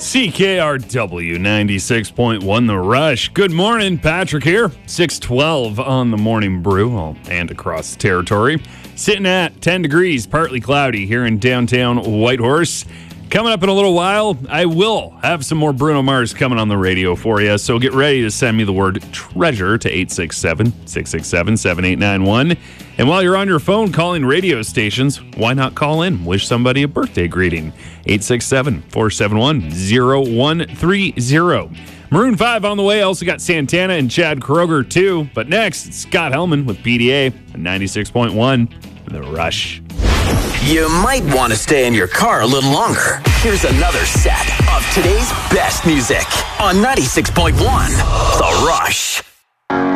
CKRW 96.1 The Rush. Good morning, Patrick here. 6:12 on the Morning Brew and across the territory. Sitting at 10 degrees, partly cloudy here in downtown Whitehorse. Coming up in a little while, I will have some more Bruno Mars coming on the radio for you, so get ready to send me the word treasure to 867-667-7891. And while you're on your phone calling radio stations, why not call in? Wish somebody a birthday greeting. 867-471-0130. Maroon 5 on the way. Also got Santana and Chad Kroeger too. But next, it's Scott Hellman with PDA at 96.1 The Rush. You might want to stay in your car a little longer. Here's another set of today's best music on 96.1 The Rush.